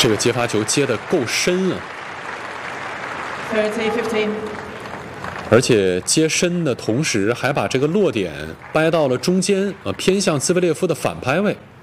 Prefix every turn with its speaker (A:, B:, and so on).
A: 这个接发球接得够深啊，
B: 30-15.
A: 而且接深的同时还把这个落点掰到了中间，偏向兹维列夫的反拍位。